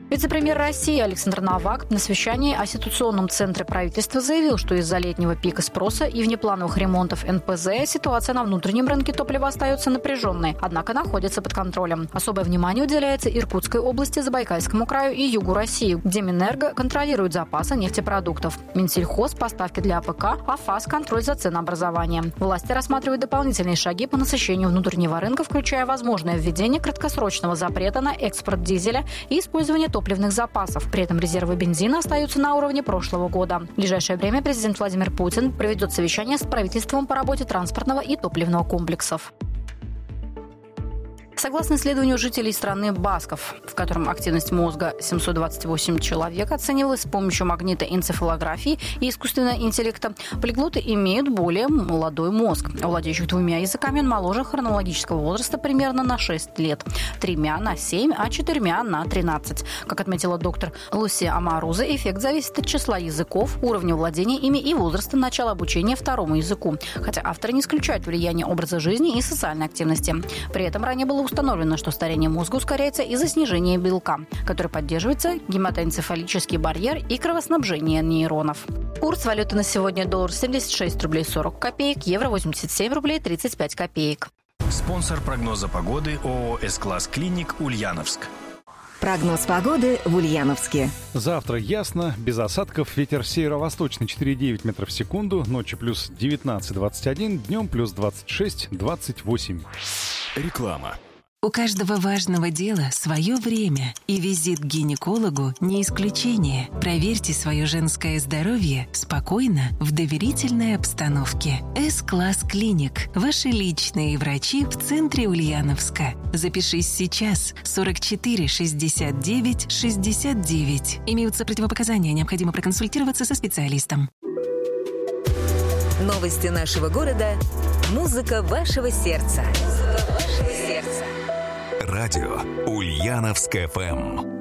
Вице-премьер России Александр Новак на совещании о ситуационном центре правительства заявил, что из-за летнего пика спроса и внеплановых ремонтов НПЗ ситуация на внутреннем рынке топлива остается напряженной, однако находится под контролем. Особое внимание уделяется Иркутской области, Забайкальскому краю и югу России, где Минэнерго контролирует запасы нефтепродуктов. Минсельхоз – поставки для АПК, а ФАС – контроль за ценообразованием. Власти рассматривают дополнительные шаги по насыщению внутреннего рынка, включая возможное введение краткосрочного запрета на экспорт дизеля и использование топливных запасов. При этом резервы бензина остаются на уровне прошлого года. В ближайшее время президент Владимир Путин проведет совещание с правительством по работе транспортного и топливного комплексов. Согласно исследованию жителей страны Басков, в котором активность мозга 728 человек оценивалась с помощью магнитоэнцефалографии и искусственного интеллекта, полиглоты имеют более молодой мозг. У владеющих 2 языками он моложе хронологического возраста примерно на 6 лет, 3 на 7, а 4 на 13. Как отметила доктор Лусия Амаруза, эффект зависит от числа языков, уровня владения ими и возраста начала обучения второму языку, хотя авторы не исключают влияние образа жизни и социальной активности. При этом ранее было установлено, что старение мозга ускоряется из-за снижения белка, который поддерживается гематоэнцефалический барьер и кровоснабжение нейронов. Курс валюты на сегодня: доллар 76 рублей 40 копеек, евро 87 рублей 35 копеек. Спонсор прогноза погоды ООО «С-Класс Клиник» Ульяновск. Прогноз погоды в Ульяновске. Завтра ясно, без осадков, ветер северо-восточный 4,9 метров в секунду, ночью плюс 19-21, днем плюс 26-28. Реклама. У каждого важного дела свое время, и визит к гинекологу не исключение. Проверьте свое женское здоровье спокойно, в доверительной обстановке. С-Класс Клиник. Ваши личные врачи в центре Ульяновска. Запишись сейчас. 44 69 69. Имеются противопоказания, необходимо проконсультироваться со специалистом. Новости нашего города. Музыка вашего сердца. Радио Ульяновск ФМ.